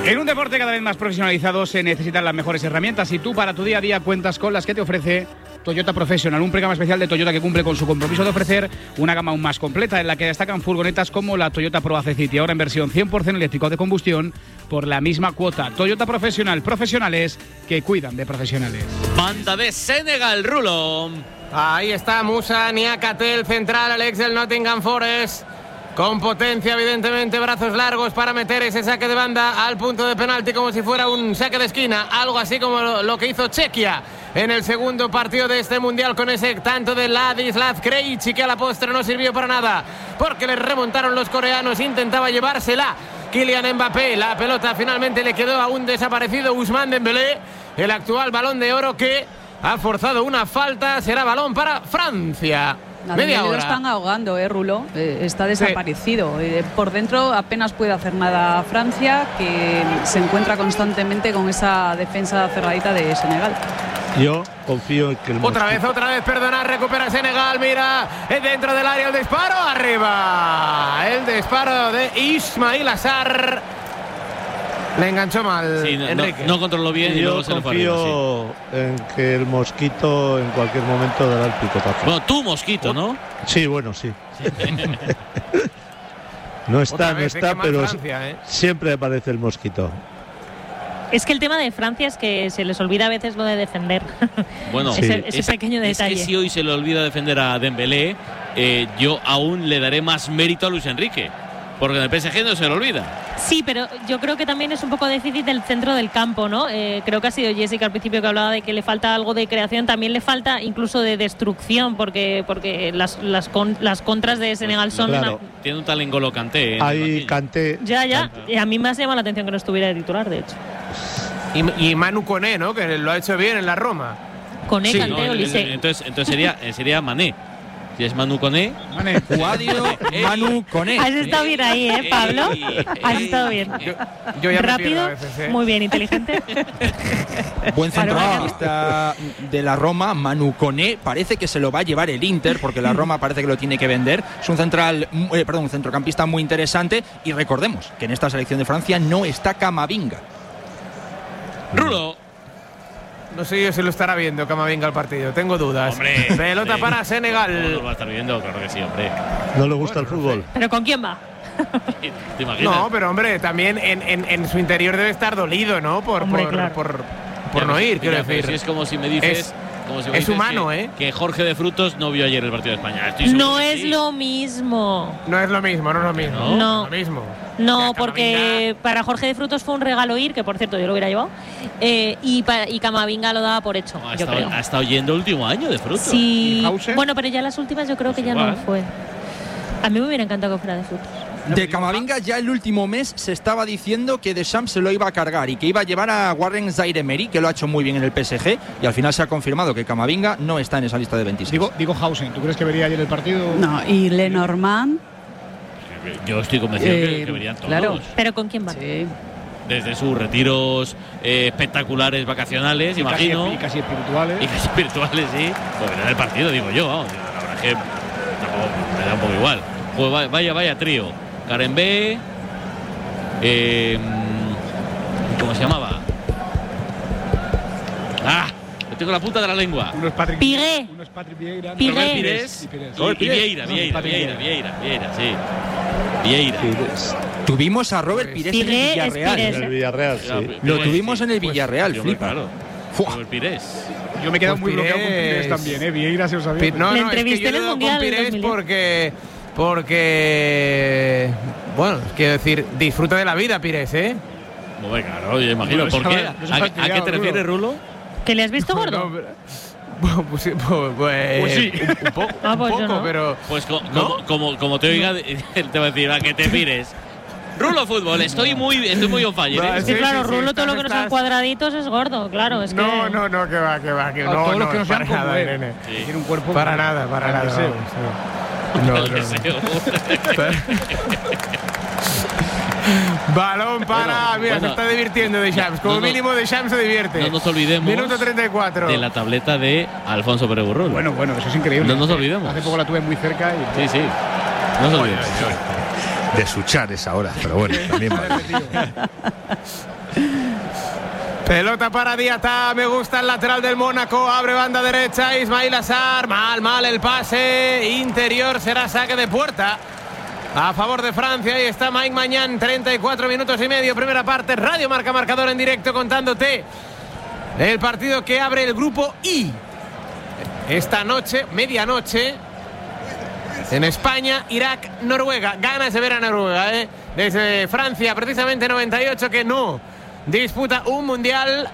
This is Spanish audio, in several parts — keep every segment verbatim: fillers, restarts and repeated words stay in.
En un deporte cada vez más profesionalizado se necesitan las mejores herramientas y tú para tu día a día cuentas con las que te ofrece Toyota Professional, un programa especial de Toyota que cumple con su compromiso de ofrecer una gama aún más completa en la que destacan furgonetas como la Toyota Pro A C City, ahora en versión cien por ciento eléctrico de combustión por la misma cuota. Toyota Professional, profesionales que cuidan de profesionales. Banda de Senegal, Rulo. Ahí está Moussa Niakhaté, el central, el ex del Nottingham Forest. Con potencia, evidentemente, brazos largos para meter ese saque de banda al punto de penalti como si fuera un saque de esquina. Algo así como lo, lo que hizo Chequia en el segundo partido de este Mundial con ese tanto de Ladislav Krejci, que a la postre no sirvió para nada porque le remontaron los coreanos. Intentaba llevársela Kylian Mbappé. La pelota finalmente le quedó a un desaparecido Ousmane Dembélé, el actual Balón de Oro, que ha forzado una falta. Será balón para Francia. A Media hora. Lo están ahogando, ¿eh, Rulo? Eh, está desaparecido. Sí. Eh, por dentro apenas puede hacer nada Francia, que se encuentra constantemente con esa defensa cerradita de Senegal. Yo confío en que el Otra mosquito... vez, otra vez, perdona, recupera Senegal, mira, dentro del área el disparo, arriba. El disparo de Ismail Assar. Le enganchó mal, sí, no, Enrique. No, no controló bien. Yo y luego se le fue confío arriba, sí. en que el mosquito en cualquier momento dará el picotazo. Bueno, tú mosquito, ¿no? Sí, bueno, sí. No está, no vez, está, pero Francia, ¿eh? siempre aparece el mosquito. Es que el tema de Francia es que se les olvida a veces lo de defender. Bueno, ese, sí. ese es, pequeño detalle. Es que si hoy se le olvida defender a Dembélé, eh, yo aún le daré más mérito a Luis Enrique. Porque en el P S G no se le olvida. Sí, pero yo creo que también es un poco déficit del centro del campo, ¿no? Eh, creo que ha sido Jessica al principio que hablaba de que le falta algo de creación, también le falta incluso de destrucción, porque porque las las, con, las contras de Senegal son... Claro. Una... Tiene un tal N'Golo Kanté. ¿eh? Ahí Kanté. Ya, ya. Y a mí me ha llamado la atención que no estuviera de titular, de hecho. Y, y Manu Koné, ¿no? Que lo ha hecho bien en la Roma. Koné, Sí, Kanté, no, Olise. entonces, entonces sería, sería Mané. Si es Manu Koné. Mané. Guadio, Manu Koné. Has estado bien ahí, ¿eh, Pablo? Has estado bien. Yo, yo ya me pierdo Rápido, a veces, ¿eh? muy bien, inteligente. Buen centrocampista de la Roma, Manu Koné. Parece que se lo va a llevar el Inter, porque la Roma parece que lo tiene que vender. Es un central, eh, perdón, un centrocampista muy interesante. Y recordemos que en esta selección de Francia no está Camavinga. Rulo. No sé yo si lo estará viendo Camavinga el partido, tengo dudas. Hombre, pelota hombre. para Senegal. No, no lo va a estar viendo, claro que sí, hombre. No le gusta el fútbol. ¿Pero con quién va? ¿Te imaginas? No, pero hombre, también en, en, en su interior debe estar dolido, ¿no? Por, Hombre, por, claro. por, por Ya, no ir, mira, quiero pero decir. si es como si me dices. Es- como si me es dices humano, que, ¿eh? Que Jorge de Frutos no vio ayer el partido de España. Estoy seguro No que es sí. lo mismo. No es lo mismo, no es lo mismo. No. No. es lo mismo. No, Ya, porque para Jorge de Frutos fue un regalo ir, que por cierto yo lo hubiera llevado, eh, y, para, y Camavinga lo daba por hecho, No, ha, yo estado, creo. ha estado yendo el último año de Frutos. Sí, ¿Y Hauser? bueno, pero ya las últimas yo creo Pues que ya igual. no fue. A mí me hubiera encantado que fuera de Frutos. De Camavinga ya el último mes se estaba diciendo que Deschamps se lo iba a cargar y que iba a llevar a Warren Zaïre-Emery, que lo ha hecho muy bien en el P S G, y al final se ha confirmado que Camavinga no está en esa lista de veintiséis. Digo, digo Hausen, ¿tú crees que vería ayer el partido? No, y Lenormand. Yo estoy convencido Eh, que, que verían todos. claro. ¿Pero con quién va? Sí. Desde sus retiros eh, espectaculares vacacionales, Y casi, imagino. y casi espirituales. Y casi espirituales, sí. Pues verán el partido, digo yo. Vamos. La verdad es que tampoco me da un poco igual. Pues vaya, vaya, vaya trío. Karen B. Eh, ¿Cómo se llamaba? ¡Ah! Lo tengo en la punta de la lengua. Uno es Patrick Pigué. Uno es Patrick Vieira. Pigué. Robert Pires. Pires Y Pires. y, Robert y Pires. Vieira, No, Vieira, Patrick Vieira, Vieira. Vieira, Vieira, sí. Vieira. Tuvimos a Robert Pires en el Pigué es Villarreal. Pires. En el Villarreal, sí. Lo Pires, tuvimos sí. en el Pues, Villarreal, sí, hombre, flipa. Claro. Fua. Robert Pires. Yo me he quedado Pues muy bloqueado con Pires. Pires también, ¿eh? Vieira se lo sabía. Pi- no, Le no, es que entrevisté yo en el le doy Mundial con del Pires dos mil diez. porque. Porque. Bueno, quiero decir, disfruta de la vida, Pires, ¿eh? Muy claro, yo imagino. Bueno, ¿Por eso qué? me- eso ¿A, me ha a qué te fastidiado, refieres, Rulo? ¿Que le has visto gordo? No, pero- Bueno, pues, sí, pues, pues, Pues sí. un, un poco, Ah, pues un yo poco no. pero. Pues co- ¿No? como, como, como te oiga, te va a decir, a que te mires. Rulo Fútbol, estoy muy, estoy muy on fire. Va, ¿eh? Es que Sí, claro, sí, sí, Rulo todo lo estás- que no son estás- cuadraditos es gordo, claro. Es No, que... no, no, que va, que va, que A no, todos no, los que no sean para como nada, él. nene. Sí. Tiene un cuerpo Para nada, para para nada. el deseo. vamos, no. No, El no, no. deseo. Balón para. Bueno, mira, bueno. se está divirtiendo Deschamps. Como No, no. mínimo, Deschamps se divierte. No nos olvidemos Minuto treinta y cuatro. de la tableta de Alfonso Pérez Burrul. Bueno, bueno, eso es increíble. No nos olvidemos. Hace poco la tuve muy cerca y. Sí, sí. No nos olvidemos. De suchar esa hora, pero bueno, también vale. Tío. Pelota para Diata, me gusta el lateral del Mónaco, abre banda derecha, Ismail Assar, mal, mal el pase, interior, será saque de puerta a favor de Francia. Ahí está Mike Maignan, treinta y cuatro minutos y medio, primera parte, Radio Marca Marcador en directo contándote el partido que abre el grupo I. Esta noche, medianoche, en España, Irak, Noruega. Ganas de ver a Noruega, ¿eh? Desde Francia, precisamente noventa y ocho, que no disputa un mundial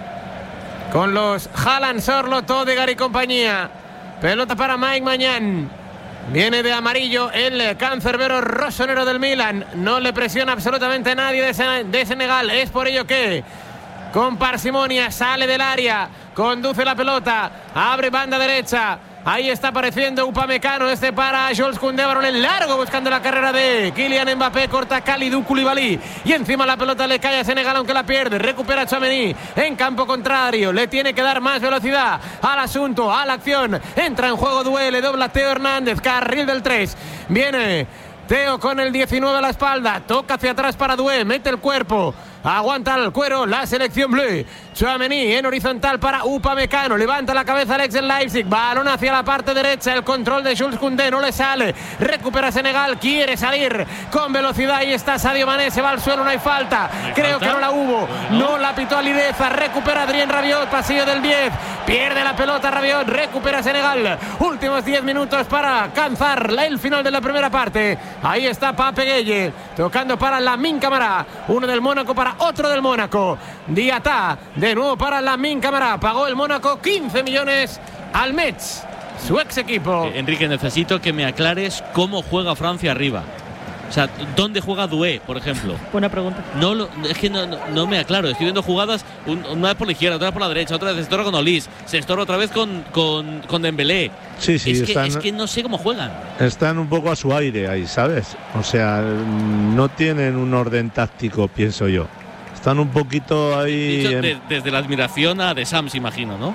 con los Haaland, Sorloth, Odegaard y compañía. Pelota para Mike Maignan. Viene de amarillo el cancerbero rosonero del Milan. No le presiona absolutamente nadie de, Sen- de Senegal. Es por ello que con parsimonia sale del área, conduce la pelota, abre banda derecha. Ahí está apareciendo Upamecano, este para Jules Koundé, balón en largo buscando la carrera de Kylian Mbappé, corta Kalidou Koulibaly y encima la pelota le cae a Senegal aunque la pierde, recupera Tchouaméni en campo contrario, le tiene que dar más velocidad al asunto, a la acción, entra en juego Doué, le dobla Teo Hernández, carril del tres, viene Teo con el diecinueve a la espalda, toca hacia atrás para Doué, mete el cuerpo, aguanta el cuero la selección bleu. Tchouaméni en horizontal para Upamecano, levanta la cabeza Alex del Leipzig, balón hacia la parte derecha, el control de Jules Koundé, no le sale, recupera Senegal, quiere salir con velocidad, ahí está Sadio Mané, se va al suelo, no hay falta, creo falta? que no la hubo, no, no la pitó Alireza, recupera Adrien Rabiot, pasillo del diez, pierde la pelota Rabiot, recupera Senegal, últimos diez minutos para alcanzar el final de la primera parte. Ahí está Pape Gueye, tocando para Lamine Camara, uno del Mónaco para otro del Mónaco. Diata, de nuevo para Lamine Camara, pagó el Mónaco quince millones al Metz, su ex equipo. Eh, Enrique, necesito que me aclares cómo juega Francia arriba. O sea, ¿dónde juega Doué, por ejemplo? Buena pregunta. No, lo, es que no, no, no me aclaro. Estoy viendo jugadas, un, una vez por la izquierda, otra vez por la derecha, otra vez se estorba con Olís, se estorba otra vez con, con, con Dembélé. Sí, sí, es, están, que, es que no sé cómo juegan. Están un poco a su aire ahí, ¿sabes? O sea, no tienen un orden táctico, pienso yo. Están un poquito ahí. Dicho, en... de, desde la admiración a De Sams, imagino, ¿no?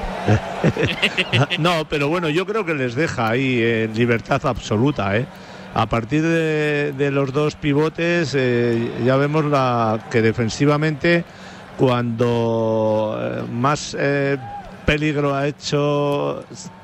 No, pero bueno, yo creo que les deja ahí en libertad absoluta, ¿eh? A partir de, de los dos pivotes, eh, ya vemos la, que defensivamente, cuando eh, más eh, peligro ha hecho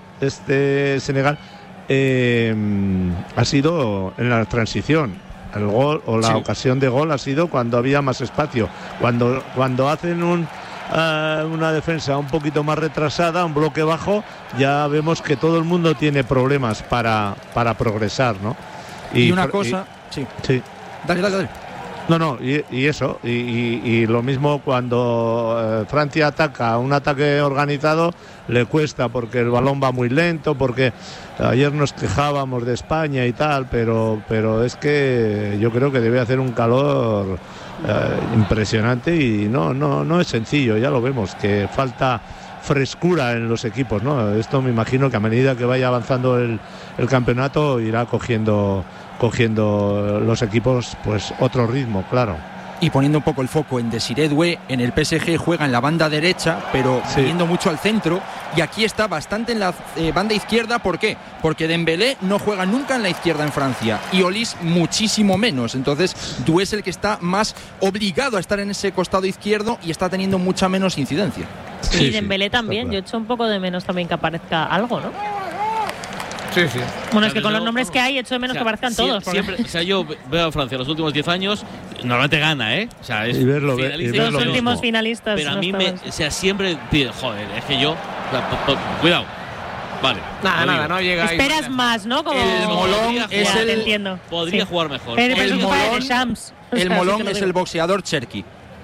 este Senegal, eh, ha sido en la transición. El gol o la sí. ocasión de gol ha sido cuando había más espacio. Cuando, cuando hacen un, uh, una defensa un poquito más retrasada, un bloque bajo, ya vemos que todo el mundo tiene problemas para, para progresar, ¿no? Y, y una cosa, y, sí. sí. Dale, dale, dale. No, no, y, y eso, y, y, y lo mismo cuando eh, Francia ataca un ataque organizado, le cuesta porque el balón va muy lento, porque ayer nos quejábamos de España y tal, pero, pero es que yo creo que debe hacer un calor eh, impresionante y no, no, no es sencillo, ya lo vemos, que falta frescura en los equipos, ¿no? Esto me imagino que a medida que vaya avanzando el, el campeonato irá cogiendo cogiendo los equipos pues otro ritmo, claro. Y poniendo un poco el foco en Desiré Doué, en el P S G juega en la banda derecha, pero sí. yendo mucho al centro, y aquí está bastante en la eh, banda izquierda. ¿Por qué? Porque Dembélé no juega nunca en la izquierda en Francia y Olís muchísimo menos. Entonces Doué es el que está más obligado a estar en ese costado izquierdo y está teniendo mucha menos incidencia. Sí, y Dembélé sí, también, yo echo un poco de menos también que aparezca algo, ¿no? Sí, sí. Bueno, es que con los nombres que hay, echo de menos o sea, que aparezcan siempre, todos. Siempre, o sea, yo veo a Francia los últimos diez años, normalmente gana, ¿eh? O sea, es y verlo, finalista. Y verlo los últimos mismo. finalistas. Pero a no mí me, o sea, siempre pide, joder, es que yo, cuidado. Vale. Nada, nada, digo. no llega. Esperas ahí, más, ¿no? Como el Molón es ya, el. Entiendo. Podría sí. jugar mejor. El, el Molón, Shams. el o sea, Molón sí es el boxeador Cherki.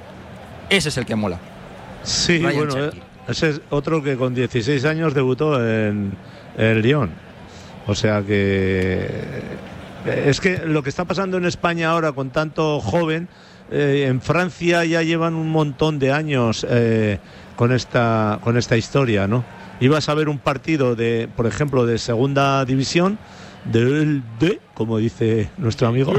Ese es el que mola. Sí, Ryan bueno, Cherki. ese es otro que con dieciséis años debutó en el Lyon. O sea que es que lo que está pasando en España ahora con tanto joven, eh, en Francia ya llevan un montón de años eh, con esta con esta historia, ¿no? Ibas a ver un partido de, por ejemplo, de segunda división, del D, como dice nuestro amigo,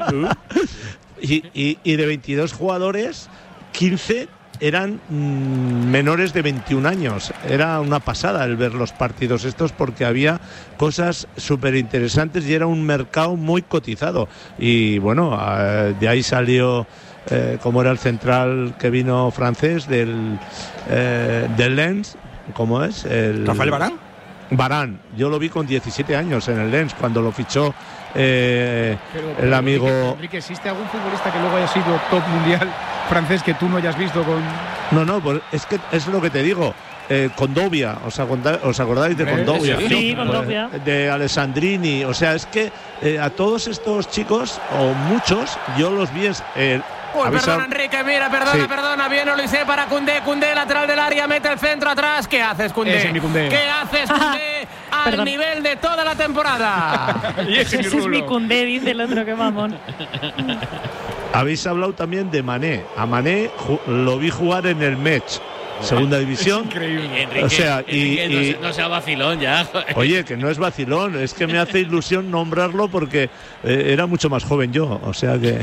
y, y, y de veintidós jugadores, quince eran mmm, menores de veintiún años. Era una pasada el ver los partidos estos porque había cosas súper interesantes y era un mercado muy cotizado. Y bueno, uh, de ahí salió eh, como era el central que vino francés del, eh, del Lens, ¿cómo es? El, ¿Rafael Varane? Varane, yo lo vi con diecisiete años en el Lens cuando lo fichó eh, pero, el pero, amigo. Enrique, Enrique, ¿existe algún futbolista que luego haya sido top mundial francés que tú no hayas visto con...? No, no, pues es que es lo que te digo. Eh, Condovia, ¿os acordáis, ¿os acordáis de Condovia? Sí, Condovia. De Alessandrini, o sea, es que eh, a todos estos chicos, o muchos, yo los vi. Eh, Uy, avisa... perdona, Enrique, mira, perdona, sí. perdona. Viene Olise para Koundé, Koundé, lateral del área, mete el centro atrás. ¿Qué haces, Koundé? Ese es mi Koundé. ¿Qué haces, Koundé? Al Perdón. nivel de toda la temporada. Y ese Ese es mi Koundé, dice el otro, que mamón. Habéis hablado también de Mané. A Mané lo vi jugar en el Metz, segunda división. Increíble. Enrique, O sea, y, Enrique, no, y- se- no sea vacilón ya. Oye, que no es vacilón, es que me hace ilusión nombrarlo porque eh, era mucho más joven yo, o sea que.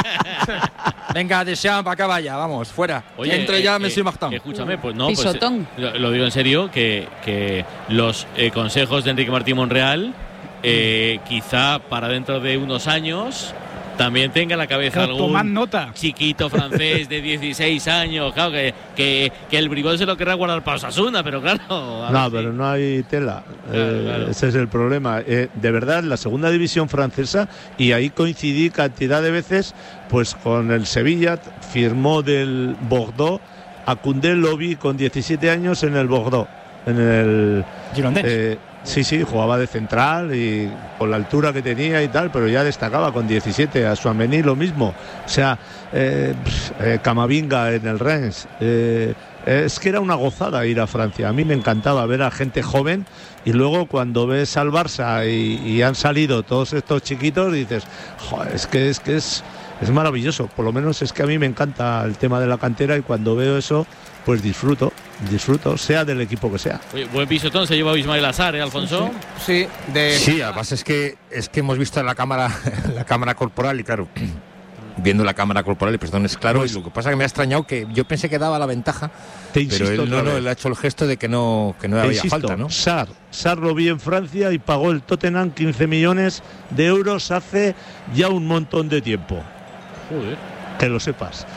Venga, Deschamps, para acá vaya, vamos, fuera. Oye, Entre eh, ya, eh, Monsieur Martin. Escúchame, pues no, pues, Pisotón. eh, lo, lo digo en serio, que, que los eh, consejos de Enrique Martín Monreal, eh, quizá para dentro de unos años, también tenga en la cabeza Claro, algún tomad nota. chiquito francés de dieciséis años, claro, que, que, que el bribón se lo querrá guardar para Osasuna, pero claro. a No, ver si- pero no hay tela. Claro, Eh, claro. Ese es el problema. Eh, de verdad, la segunda división francesa, y ahí coincidí cantidad de veces, pues con el Sevilla, firmó del Bordeaux. A Koundé lo vi con diecisiete años en el Bordeaux. En el. Girondins. Eh, sí, sí, jugaba de central y con la altura que tenía y tal, pero ya destacaba con diecisiete. A Tchouaméni lo mismo. O sea, eh, pff, eh, Camavinga en el Rennes. Eh, es que era una gozada ir a Francia. A mí me encantaba ver a gente joven y luego cuando ves al Barça y, y han salido todos estos chiquitos dices, joder, es que es que es, es maravilloso. Por lo menos es que a mí me encanta el tema de la cantera y cuando veo eso, pues disfruto, disfruto, sea del equipo que sea. Oye, buen pisotón se lleva Ismael Azar, ¿eh, Alfonso? Sí, de. Sí, además es que es que hemos visto la cámara la cámara corporal y claro, viendo la cámara corporal y perdón, es claro, y lo que pasa es que me ha extrañado que yo pensé que daba la ventaja, Te insisto pero él no, otra no, vez. él ha hecho el gesto de que no que no Te había insisto, falta, ¿no? Sar, Sar lo vi en Francia y pagó el Tottenham quince millones de euros hace ya un montón de tiempo. Joder. Que lo sepas.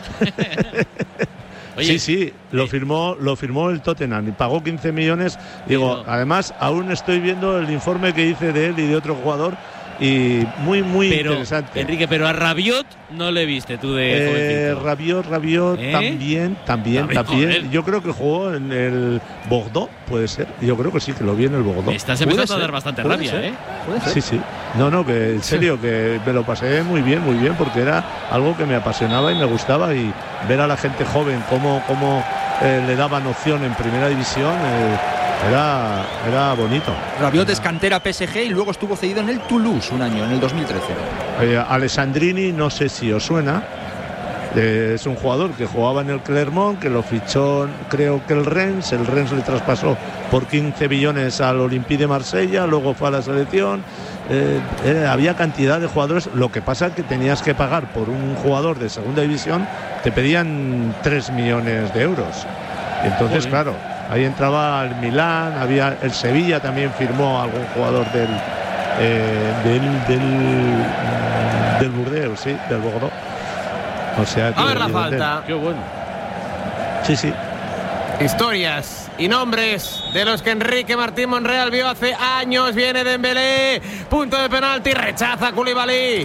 Oye, sí, sí, lo eh, firmó, lo firmó el Tottenham y pagó quince millones. Digo, no. además, aún estoy viendo el informe que hice de él y de otro jugador y muy, muy pero, interesante. Enrique, pero a Rabiot no le viste tú de Eh, jovencito. Rabiot, Rabiot, ¿Eh? también, también, También, también. joder. Yo creo que jugó en el Bordeaux, puede ser. Yo creo que sí, que lo vi en el Bordeaux. Me estás Puede empezando a ser, dar bastante puede rabia, ser. ¿eh? Puede ser. Sí, sí. No, no, que en serio, que me lo pasé muy bien, muy bien, porque era algo que me apasionaba y me gustaba y ver a la gente joven cómo, cómo eh, le daban opción en primera división eh, era, era bonito. Rabiot es cantera P S G y luego estuvo cedido en el Toulouse un año, en el dos mil trece. Eh, Alessandrini, no sé si os suena. Eh, es un jugador que jugaba en el Clermont, que lo fichó, creo que el Rennes. El Rennes le traspasó por quince millones al Olympique de Marsella, luego fue a la selección. Eh, eh, había cantidad de jugadores. Lo que pasa es que tenías que pagar por un jugador de segunda división, te pedían tres millones de euros. Entonces, Joder. claro, ahí entraba el Milán, había el Sevilla también firmó a algún jugador del eh, del del, del Burdeos, sí, del Bordeaux. O sea, que A ver la evidente. falta. Qué bueno. Sí, sí. Historias y nombres de los que Enrique Martín Monreal vio hace años. Viene Dembélé, punto de penalti, rechaza Koulibaly.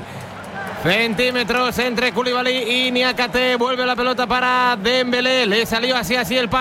Centímetros entre Koulibaly y Niakate. Vuelve la pelota para Dembélé. Le salió así así el pase.